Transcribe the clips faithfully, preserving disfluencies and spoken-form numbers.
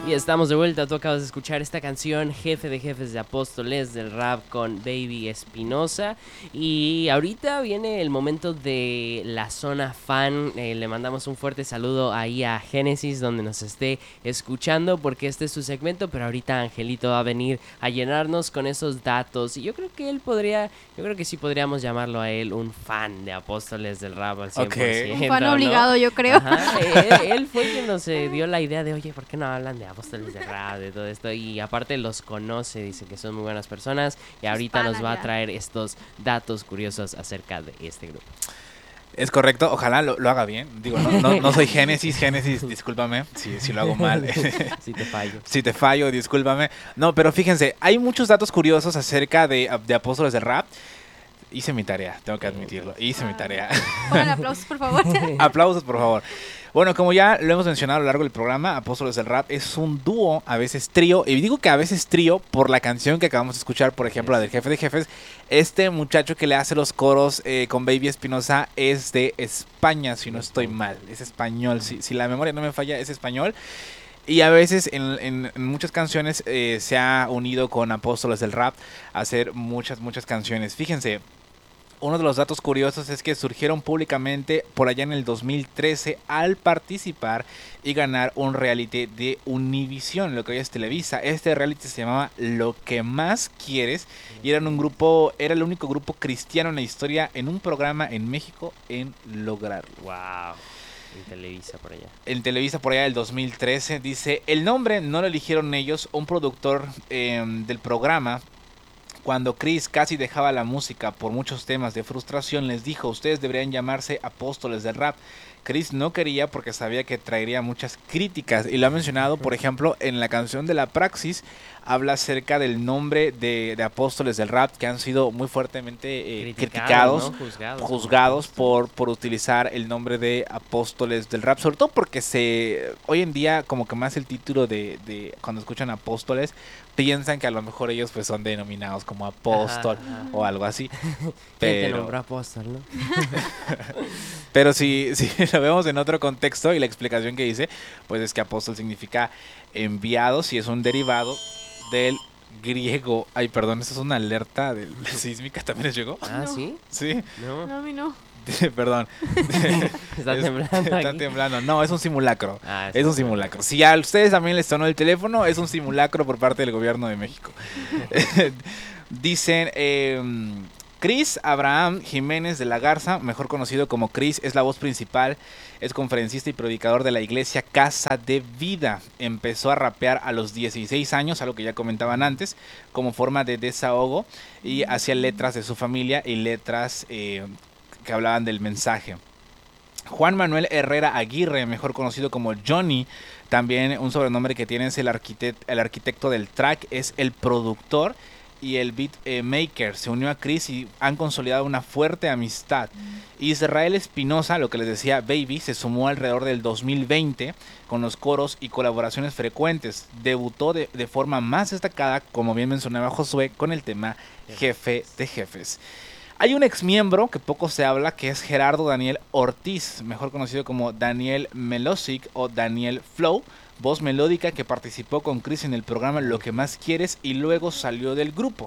Y estamos de vuelta, tú acabas de escuchar esta canción, Jefe de Jefes de Apóstoles del Rap con Baby Espinosa. Y ahorita viene el momento de la zona fan. Eh, le mandamos un fuerte saludo ahí a Génesis, donde nos esté escuchando, porque este es su segmento. Pero ahorita Angelito va a venir a llenarnos con esos datos. Y yo creo que él podría, yo creo que sí podríamos llamarlo a él un fan de Apóstoles del Rap al cien por ciento. Okay. Un fan ¿no? obligado, yo creo. Ajá, él, él fue quien nos eh, dio la idea de, oye, ¿por qué no hablan de Apóstoles de Rap, de todo esto? Y aparte los conoce, dice que son muy buenas personas. Y ahorita Hispana, nos va ya. a traer estos datos curiosos acerca de este grupo. Es correcto, ojalá lo, lo haga bien. Digo, no, no, no soy Génesis, Génesis, discúlpame si, si lo hago mal. Si te fallo. Si te fallo, discúlpame. No, pero fíjense, hay muchos datos curiosos acerca de, de Apóstoles de Rap. Hice mi tarea, tengo que admitirlo. Hice mi tarea. Pongan aplausos, por favor. Aplausos, por favor. Bueno, como ya lo hemos mencionado a lo largo del programa, Apóstoles del Rap es un dúo, a veces trío. Y digo que a veces trío por la canción que acabamos de escuchar, por ejemplo, la del Jefe de Jefes. Este muchacho que le hace los coros eh, con Baby Espinosa es de España, si no estoy mal. Es español, si, si la memoria no me falla, es español. Y a veces en, en, en muchas canciones eh, se ha unido con Apóstoles del Rap a hacer muchas, muchas canciones. Fíjense. Uno de los datos curiosos es que surgieron públicamente por allá en el dos mil trece al participar y ganar un reality de Univision, lo que hoy es Televisa. Este reality se llamaba Lo que más quieres y eran un grupo, era el único grupo cristiano en la historia en un programa en México en lograrlo. Wow. En Televisa por allá. En Televisa por allá del dos mil trece dice, el nombre no lo eligieron ellos, un productor eh, del programa. Cuando Chris casi dejaba la música por muchos temas de frustración, les dijo, ustedes deberían llamarse Apóstoles del Rap. Chris no quería porque sabía que traería muchas críticas. Y lo ha mencionado, por ejemplo, en la canción de La Praxis, habla acerca del nombre de, de Apóstoles del Rap, que han sido muy fuertemente eh, criticados, ¿no? juzgados, juzgados por, por utilizar el nombre de Apóstoles del Rap. Sobre todo porque se hoy en día, como que más el título de, de cuando escuchan Apóstoles, piensan que a lo mejor ellos pues son denominados como apóstol Ajá, ajá. o algo así. Pero... te Pero, nombró apóstol, ¿no? pero si, si lo vemos en otro contexto y la explicación que dice, pues es que apóstol significa enviados y es un derivado del griego. Ay, perdón, ¿esa es una alerta de la sísmica? ¿También les llegó? Ah, No. ¿sí? Sí, No, No, a mí no. perdón. está Es- temblando Está aquí. temblando. No, es un simulacro. Ah, Es un simulacro. Si a ustedes también les sonó el teléfono, es un simulacro por parte del gobierno de México. Dicen, eh, Chris Abraham Jiménez de la Garza, mejor conocido como Chris, es la voz principal, es conferencista y predicador de la iglesia Casa de Vida. Empezó a rapear a los dieciséis años, algo que ya comentaban antes, como forma de desahogo y hacía letras de su familia y letras eh, que hablaban del mensaje. Juan Manuel Herrera Aguirre, mejor conocido como Johnny, también un sobrenombre que tiene es el, arquitect- el arquitecto del track, es el productor y el beat eh, maker. Se unió a Chris y han consolidado una fuerte amistad. Israel Espinosa, lo que les decía Baby, se sumó alrededor del dos mil veinte con los coros y colaboraciones frecuentes. Debutó de, de forma más destacada, como bien mencionaba Josué, con el tema Jefe de Jefes. Hay un ex miembro que poco se habla, que es Gerardo Daniel Ortiz, mejor conocido como Daniel Melosic o Daniel Flow, voz melódica que participó con Chris en el programa Lo que más quieres y luego salió del grupo.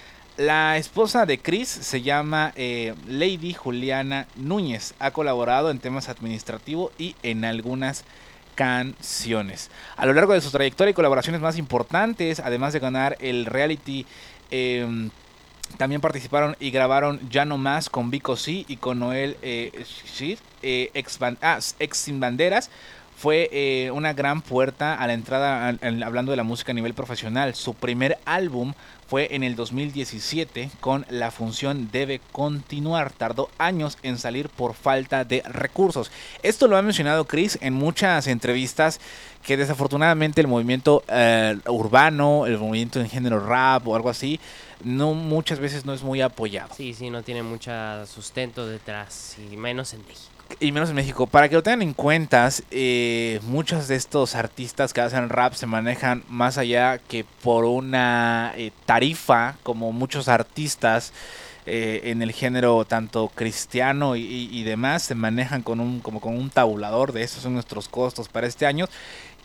La esposa de Chris se llama eh, Lady Juliana Núñez, ha colaborado en temas administrativos y en algunas canciones. A lo largo de su trayectoria y colaboraciones más importantes, además de ganar el reality, eh, también participaron y grabaron Ya No Más con Vico C y con Noel eh, Shid, eh, ex, ban ah, ex Sin Banderas. Fue eh, una gran puerta a la entrada a, a, hablando de la música a nivel profesional. Su primer álbum fue en el dos mil diecisiete con La Función Debe Continuar. Tardó años en salir por falta de recursos. Esto lo ha mencionado Chris en muchas entrevistas, que desafortunadamente el movimiento eh, urbano, el movimiento en género rap o algo así, no muchas veces no es muy apoyado. Sí, sí, no tiene mucho sustento detrás, y menos en México. Y menos en México. Para que lo tengan en cuenta, eh, muchos de estos artistas que hacen rap se manejan más allá que por una eh, tarifa, como muchos artistas eh, en el género tanto cristiano y, y, y demás, se manejan con un, como con un tabulador de esos son nuestros costos para este año.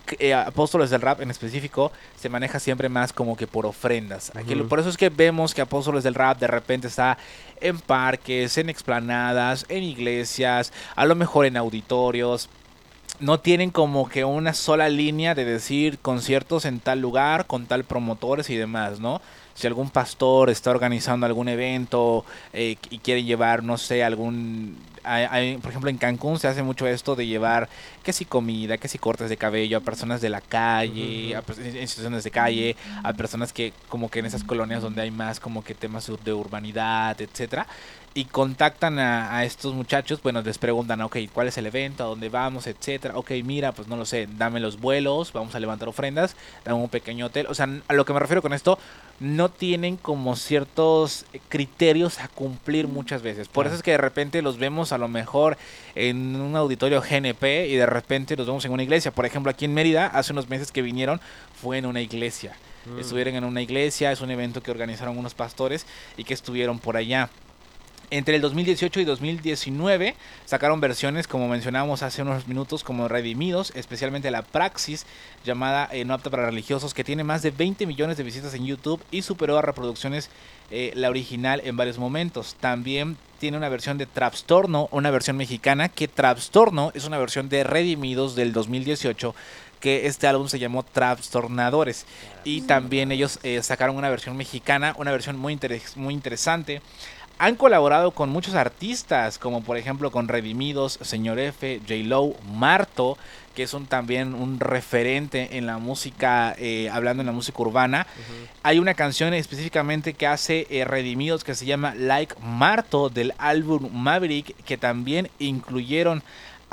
eh, Apóstoles del Rap en específico se maneja siempre más como que por ofrendas. Aquí, Ujú. por eso es que vemos que Apóstoles del Rap de repente está en parques, en explanadas, en iglesias, a lo mejor en auditorios. No tienen como que una sola línea de decir conciertos en tal lugar, con tal promotores y demás, ¿no? Si algún pastor está organizando algún evento eh, y quiere llevar, no sé, algún... hay- hay- por ejemplo, en Cancún se hace mucho esto de llevar que si comida, que si cortes de cabello a personas de la calle, Ujú. a pers- en situaciones de calle, a personas que como que en esas colonias donde hay más como que temas ur- de urbanidad, etcétera, y contactan a, a estos muchachos, bueno, les preguntan, ok, ¿cuál es el evento? ¿A dónde vamos? Etcétera. Ok, mira, pues no lo sé, dame los vuelos, vamos a levantar ofrendas, dame un pequeño hotel. O sea, n- a lo que me refiero con esto, no tienen como ciertos eh, criterios a cumplir muchas veces. Por eso Claro. es que de repente los vemos a lo mejor en un auditorio G N P y de repente los vemos en una iglesia. Por ejemplo, aquí en Mérida, hace unos meses que vinieron, fue en una iglesia. Mm. Estuvieron en una iglesia, es un evento que organizaron unos pastores y que estuvieron por allá. Entre el dos mil dieciocho y dos mil diecinueve sacaron versiones, como mencionábamos hace unos minutos, como Redimidos, especialmente la Praxis, llamada eh, No apta para religiosos, que tiene más de veinte millones de visitas en YouTube y superó a reproducciones eh, la original en varios momentos. También tiene una versión de Trastorno, una versión mexicana, que Trastorno es una versión de Redimidos del dos mil dieciocho, que este álbum se llamó Trastornadores. Y también ellos eh, sacaron una versión mexicana, una versión muy, interes- muy interesante. Han colaborado con muchos artistas, como por ejemplo con Redimidos, Señor F, J-Lo, Marto, que es un, también un referente en la música, eh, hablando en la música urbana. Ujú. Hay una canción específicamente que hace eh, Redimidos que se llama Like Marto del álbum Maverick, que también incluyeron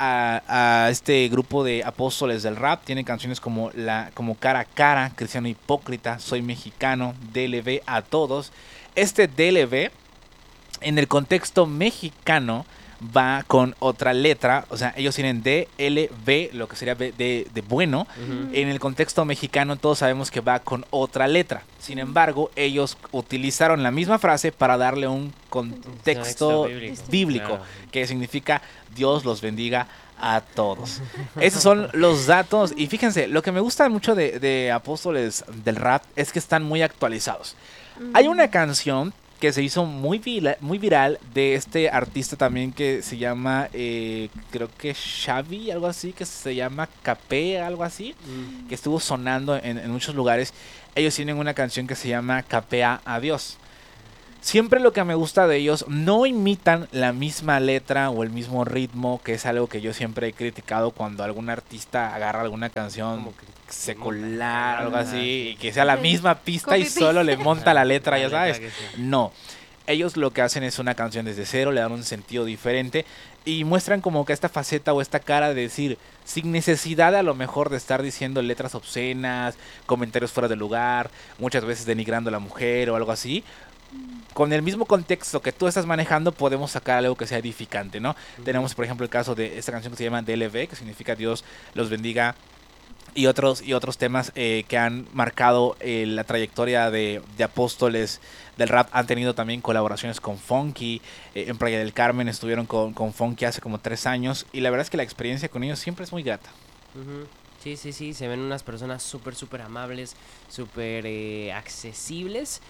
a, a este grupo de apóstoles del rap. Tiene canciones como, la, como Cara a Cara, Cristiano Hipócrita, Soy Mexicano, D L B a todos. Este D L B en el contexto mexicano va con otra letra, o sea, ellos tienen D, L, B, lo que sería B de, de bueno. Ujú. En el contexto mexicano todos sabemos que va con otra letra. Sin embargo, ellos utilizaron la misma frase para darle un contexto Contexto bíblico, bíblico, claro. que significa Dios los bendiga a todos. Esos son los datos. Y fíjense, lo que me gusta mucho de, de Apóstoles del Rap es que están muy actualizados. Hay una canción que se hizo muy, vila- muy viral de este artista también que se llama, eh, creo que Xavi, algo así, que se llama Capé, algo así, Mm. que estuvo sonando en, en muchos lugares. Ellos tienen una canción que se llama Capea a Dios. Siempre lo que me gusta de ellos, no imitan la misma letra o el mismo ritmo, que es algo que yo siempre he criticado cuando algún artista agarra alguna canción Como que secular, algo Ajá, así, sí. y que sea la Sí. misma pista y Copy-paste. solo le monta la letra, La ya letra sabes. que sea. No, ellos lo que hacen es una canción desde cero, le dan un sentido diferente y muestran como que esta faceta o esta cara de decir, sin necesidad a lo mejor de estar diciendo letras obscenas, comentarios fuera de lugar, muchas veces denigrando a la mujer o algo así. Con el mismo contexto que tú estás manejando podemos sacar algo que sea edificante, ¿no? Ujú. Tenemos por ejemplo el caso de esta canción que se llama D L B, que significa Dios los bendiga, y otros y otros temas eh, que han marcado eh, la trayectoria de, de apóstoles del rap. Han tenido también colaboraciones con Funky, eh, en Playa del Carmen estuvieron con, con Funky hace como tres años y la verdad es que la experiencia con ellos siempre es muy grata. Ujú. Sí, sí, sí, se ven unas personas súper, súper amables, súper eh, accesibles,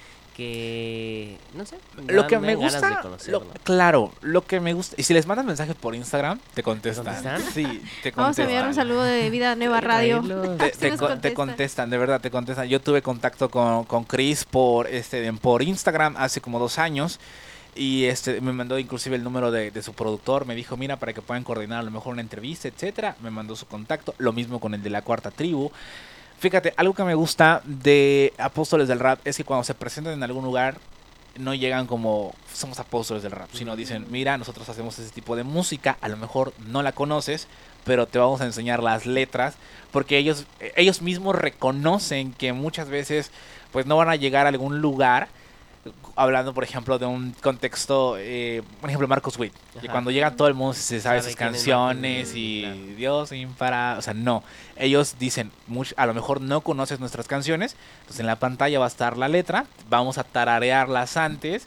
que, no sé, Lo dan- que me me dan ganas de gusta, conocerlo. lo- claro, lo que me gusta, y si les mandas mensajes por Instagram, te contestan. contestan? Sí, te Vamos a enviar un contestan. saludo de Vida Nueva Radio. Reírlos. Te, Sí te nos co- te contestan. contestan, de verdad te contestan. Yo tuve contacto con, con Chris por este por Instagram hace como dos años y este me mandó inclusive el número de, de su productor. Me dijo, mira, para que puedan coordinar a lo mejor una entrevista, etcétera. Me mandó su contacto. Lo mismo con el de la Cuarta Tribu. Fíjate, algo que me gusta de Apóstoles del Rap es que cuando se presentan en algún lugar no llegan como somos apóstoles del rap, sino dicen, mira, nosotros hacemos ese tipo de música, a lo mejor no la conoces, pero te vamos a enseñar las letras, porque ellos, ellos mismos reconocen que muchas veces pues no van a llegar a algún lugar, hablando por ejemplo de un contexto, eh, por ejemplo Marcos Witt, que Ajá. cuando llega todo el mundo se sabe Sabe sus quién es canciones Marcos Witt, y claro. Dios impara, o sea, no, ellos dicen, much- a lo mejor no conoces nuestras canciones, entonces en la pantalla va a estar la letra, vamos a tararearlas antes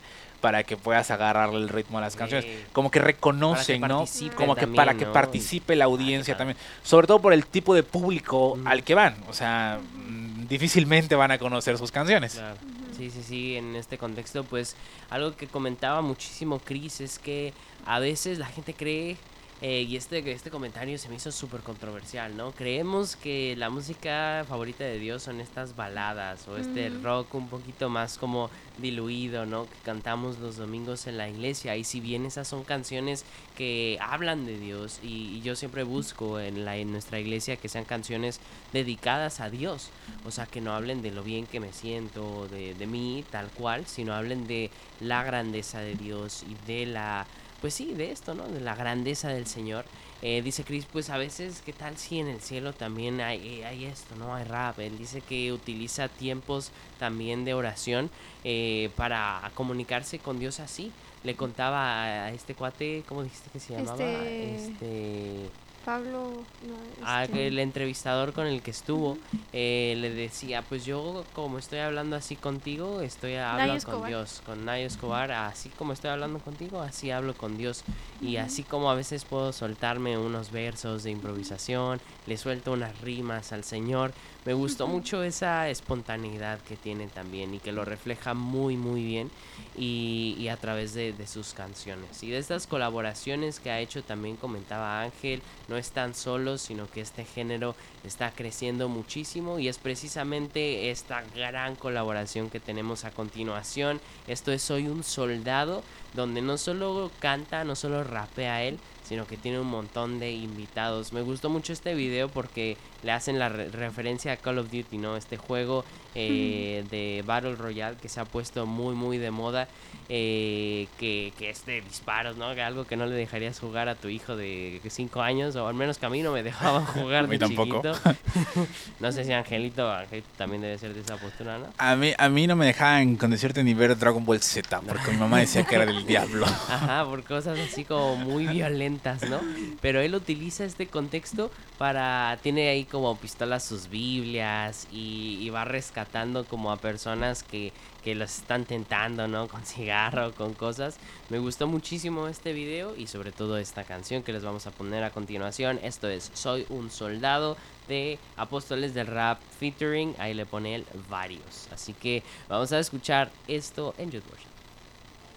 para que puedas agarrarle el ritmo a las canciones. Eh, Como que reconocen, para que ¿no? participe Como que también, para que ¿no? participe la Ah, audiencia qué también. Sobre todo por el tipo de público Ujú. al que van. O sea, mm, difícilmente van a conocer sus canciones. Claro. Sí, sí, sí, en este contexto, pues algo que comentaba muchísimo Chris es que a veces la gente cree, eh, y este, este comentario se me hizo súper controversial, ¿no? Creemos que la música favorita de Dios son estas baladas o este Ujú. rock un poquito más como diluido, ¿no? Que cantamos los domingos en la iglesia. Y si bien esas son canciones que hablan de Dios, y, y yo siempre busco en, la, en nuestra iglesia que sean canciones dedicadas a Dios. O sea, que no hablen de lo bien que me siento, de, de mí, tal cual, sino hablen de la grandeza de Dios y de la, pues sí, de esto, ¿no? De la grandeza del Señor. Eh, dice Chris, pues a veces, ¿qué tal si en el cielo también hay, eh, hay esto, ¿no? Hay rap. Él dice que utiliza tiempos también de oración eh, para comunicarse con Dios así. Le contaba a, a este cuate, ¿cómo dijiste que se llamaba? Este. Este... Pablo. No, a que el este. entrevistador con el que estuvo Ujú. eh, le decía, pues yo como estoy hablando así contigo, estoy Nayo hablo con Escobar. Dios, con Nayo Escobar, así como estoy hablando contigo, así hablo con Dios. Y Ujú. así como a veces puedo soltarme unos versos de improvisación, le suelto unas rimas al Señor. Me gustó Ujú. mucho esa espontaneidad que tiene también y que lo refleja muy muy bien y, y a través de, de sus canciones. Y de estas colaboraciones que ha hecho también comentaba Ángel, no están solos, sino que este género está creciendo muchísimo y es precisamente esta gran colaboración que tenemos a continuación. Esto es Soy un Soldado, donde no solo canta, no solo rapea él, sino que tiene un montón de invitados. Me gustó mucho este video porque le hacen la re- referencia a Call of Duty, ¿no? Este juego eh, de Battle Royale que se ha puesto muy muy de moda, eh, que, que es de disparos, ¿no? Que algo que no le dejarías jugar a tu hijo de cinco años, o al menos que a mí no me dejaban A jugar mí de tampoco. chiquito. No sé si Angelito, Angelito también debe ser de esa postura, ¿no? A mí, a mí no me dejaban con decirte ni ver Dragon Ball Z, porque mi mamá decía que era del diablo. Ajá, por cosas así como muy violentas, ¿no? Pero él utiliza este contexto para... Tiene ahí como pistolas sus Biblias y, y va rescatando como a personas que, que los están tentando, ¿no? Con cigarro, con cosas. Me gustó muchísimo este video y sobre todo esta canción que les vamos a poner a continuación. Esto es Soy un Soldado de Apóstoles del Rap featuring, ahí le pone el varios. Así que vamos a escuchar esto en YouTube.